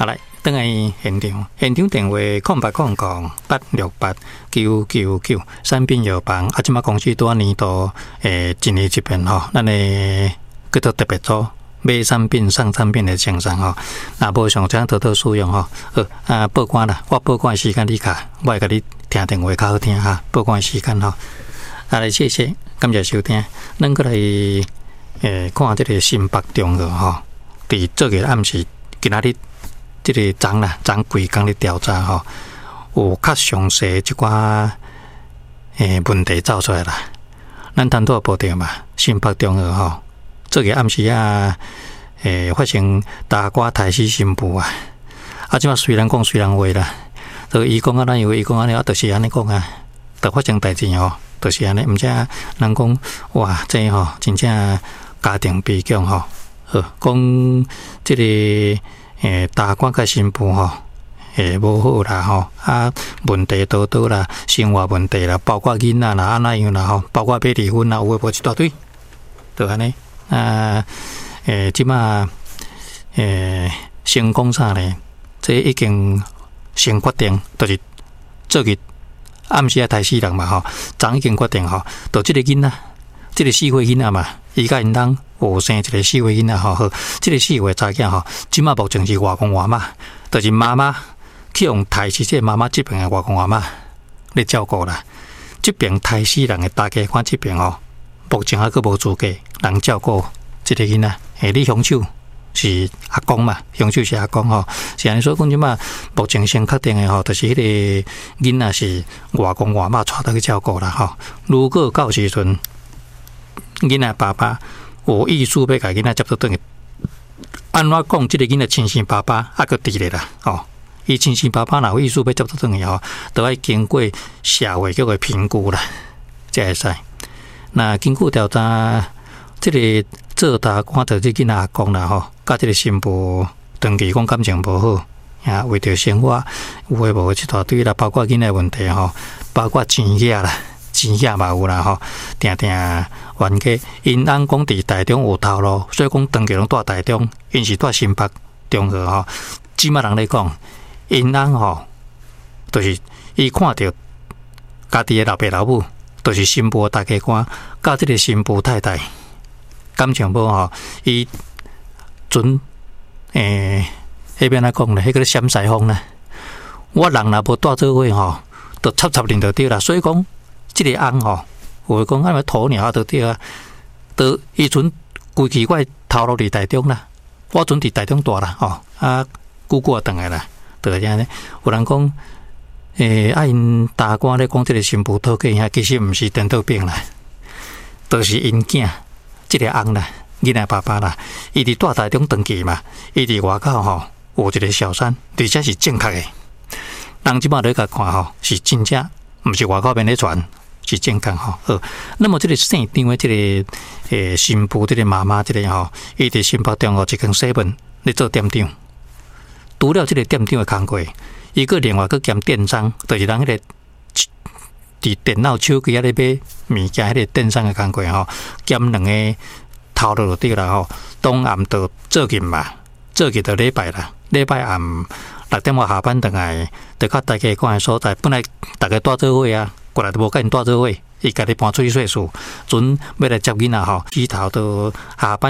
来，等来现场，现场电话0800-868-999，产品药房啊，即马公司多年度一年一遍吼，咱的叫做特别组。买产品、送产品的厂商吼，那无上请偷偷使用吼。报关啦，我报关的时间你卡，我会甲你听电话较好听哈。报关的时间吼，来谢谢，感谢收听。咱过来看这个新北中学吼，伫昨日暗时今仔日这个昨几工咧调查吼，有较详细一寡问题走出来啦。咱谈多报道嘛，新北中学吼。昨日暗时发生大瓜台死新妇啊！即马虽然讲话啦，就伊讲咱以为伊讲安尼，就是安尼讲啊，就发生代志吼，就是安尼。毋知人讲哇，这吼真正家庭悲剧吼。讲这个大瓜甲新妇吼，无好啦吼，问题多多啦，生活问题啦，包括囡仔啦，安那样啦吼，包括要离婚啦，有诶无一大堆，就安尼。即马先讲啥呢？这已经先决定，就是昨日暗时台死人嘛吼，昨已经决定吼，就这个囡仔，这个4岁囡仔嘛，伊甲因翁有生一个4岁囡仔吼，这个4岁查囝吼，即马目前是外公外嬷，就是妈妈去用台死这妈妈这边的外公外嬷咧照顾啦，这边台死人的大家看这边吼。目前还佫无资格人照顾这个囡仔，你凶手是阿公嘛？凶手是阿公吼，是安尼说讲即嘛？目前先确定的吼，就是迄个囡仔是外公外嬷带倒去照顾啦吼。如果到时阵囡仔爸爸有意思要甲囡仔接倒转去，安怎讲？这个囡仔亲生爸爸还佫伫咧啦吼。伊亲生爸爸若有意思要接倒转去吼，都要经过社会局的评估啦，才会使。那经过调查，这个做大官着这囡仔阿公啦吼，甲这个新妇长期讲感情无好，为着生活有诶无一大堆啦，包括囡仔问题吼，包括钱额啦，钱额嘛有啦吼，定定冤家，因翁讲伫台中有头路，所以讲长期拢住台中，因是住新北中学吼。即马人咧讲，因翁吼，就是伊看着家己诶老爸老母。就是新妇大家官，甲这个新妇太太感情无吼，伊准迄边来讲咧，迄个闪西风啦。我人若无带做伙吼，就插认就对啦。所以讲，这个翁吼，有讲安尼鸵鸟就对啊。都伊阵规气我头路伫台中啦，我阵伫台中大啦吼，久久转来啦，就是安尼。有人讲。因大官咧讲，这个新妇讨嫁遐，其实毋是颠倒病啦，都是因囝，这个翁啦，囡仔爸爸啦，伊伫住台中长期嘛，伊伫外口吼有一个小三，而且是正确的。人即马咧甲看吼，是真正，毋是外口边咧传，是正确吼。那么这个姓张的这个新妇，这个妈妈，这个吼，伊伫新北中学一间7咧做店长，除了这个店长的工作。伊个另外个兼电商，就是人迄个伫电脑手机咧买物件，迄个电商的工作吼，兼2个头路就对啦吼。当暗就做紧嘛，做紧就礼拜啦，礼拜暗6点外下班回来，就较大家看的所在。本来大家住做伙啊，过来都无甲因住做伙，伊家己搬出去细数，准要来接囡仔吼，起头都下班。